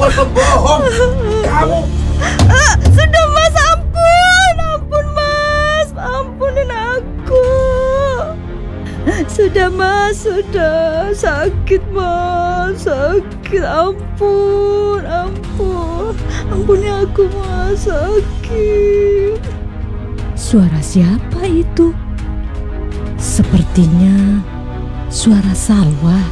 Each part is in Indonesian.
perempuan pembohong. Kamu. Sudah Mas, ampun Mas, ampunin aku. Sudah Mas, sudah. Sakit Mas, sakit. Ampun. Ampuni aku Mas, sakit. Suara siapa itu? Sepertinya suara Salwa.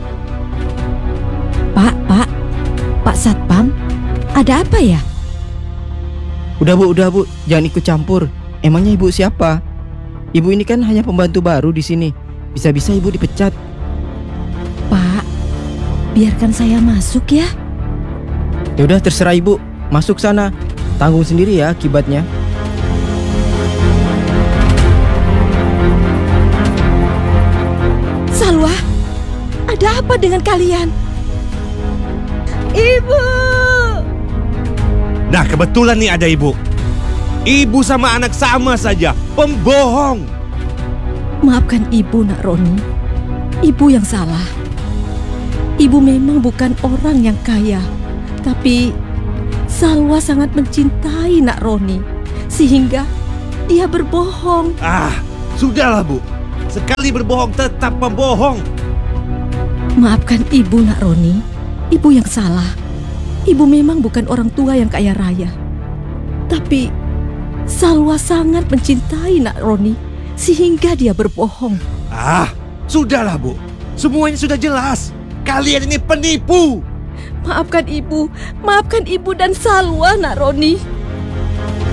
Pak Satpam, ada apa ya? Udah bu, jangan ikut campur. Emangnya ibu siapa? Ibu ini kan hanya pembantu baru di sini. Bisa-bisa ibu dipecat. Pak, biarkan saya masuk ya. Ya udah terserah ibu. Masuk sana. Tanggung sendiri ya akibatnya. Salwa, ada apa dengan kalian? Ibu. Nah, kebetulan nih ada ibu. Ibu sama anak sama saja, pembohong. Maafkan ibu, Nak Roni. Ibu yang salah. Ibu memang bukan orang yang kaya, tapi Salwa sangat mencintai Nak Roni, sehingga dia berbohong. Sudahlah bu. Sekali berbohong tetap pembohong. Maafkan ibu, Nak Roni. Ibu yang salah. Ibu memang bukan orang tua yang kaya raya, tapi Salwa sangat mencintai Nak Roni, sehingga dia berbohong. Sudahlah bu. Semuanya sudah jelas. Kalian ini penipu. Maafkan ibu dan Salwa, Nak Roni.